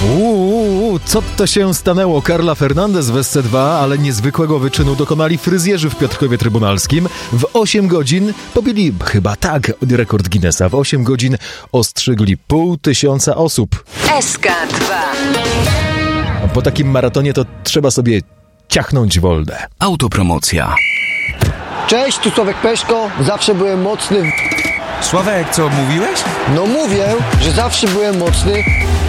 Co to się stanęło? Carla Fernandez w SC2, ale niezwykłego wyczynu dokonali fryzjerzy w Piotrkowie Trybunalskim. W 8 godzin pobili chyba rekord Guinnessa. W 8 godzin ostrzygli 500 osób. SK2. Po takim maratonie to trzeba sobie ciachnąć wolne. Autopromocja. Cześć, tu Sławek Peszko. Zawsze byłem mocny. Sławek, co mówiłeś? No mówię, że zawsze byłem mocny